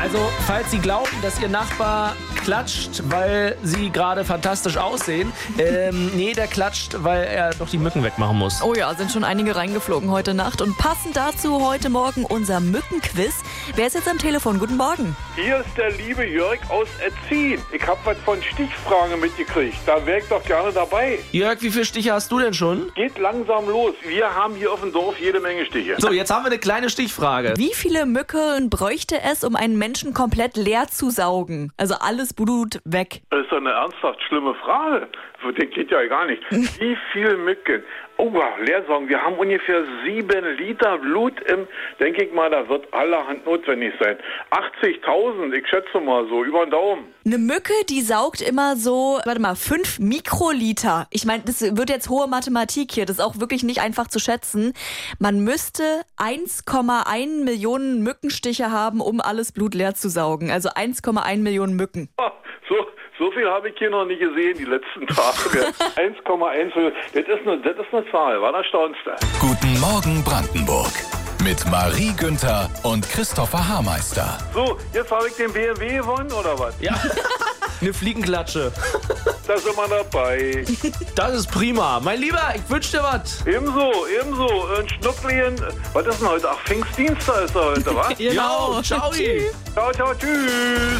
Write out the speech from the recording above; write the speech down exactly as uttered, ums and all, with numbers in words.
Also, falls Sie glauben, dass Ihr Nachbar klatscht, weil Sie gerade fantastisch aussehen, ähm, nee, der klatscht, weil er doch die Mücken wegmachen muss. Oh ja, sind schon einige reingeflogen heute Nacht. Und passend dazu heute Morgen unser Mückenquiz. Wer ist jetzt am Telefon? Guten Morgen. Hier ist der liebe Jörg aus Erzin. Ich habe was von Stichfragen mitgekriegt. Da wäre ich doch gerne dabei. Jörg, wie viele Stiche hast du denn schon? Geht langsam los. Wir haben hier auf dem Dorf jede Menge Stiche. So, jetzt haben wir eine kleine Stichfrage. Wie viele Mücken bräuchte es, um einen Menschen komplett leer zu saugen? Also alles Blut weg. Das ist doch eine ernsthaft schlimme Frage. Das geht ja gar nicht. Wie viele Mücken? Oh, Leersaugen. Wir haben ungefähr sieben Liter Blut im, denke ich mal, da wird allerhand notwendig sein. achtzigtausend, ich schätze mal so, über den Daumen. Eine Mücke, die saugt immer so, warte mal, fünf Mikroliter. Ich meine, das wird jetzt hohe Mathematik hier. Das ist auch wirklich nicht einfach zu schätzen. Man müsste eins Komma eins Millionen Mückenstiche haben, um alles Blut leer zu saugen. Also eins Komma eins Millionen Mücken. So, so viel habe ich hier noch nicht gesehen die letzten Tage. eins Komma eins, das ist eine, das ist eine Zahl, war das staunste. Guten Morgen Brandenburg mit Marie Günther und Christopher Haarmeister. So, jetzt habe ich den B M W gewonnen, oder was? Ja, eine Fliegenklatsche. Da sind wir dabei. Das ist prima. Mein Lieber, ich wünsche dir was. Ebenso, ebenso. Ein Schnucklchen. Was ist denn heute? Ach, Pfingstdienstag ist er heute, was? Genau. Jo, ciao. Tschüss. Ciao, ciao, tschüss.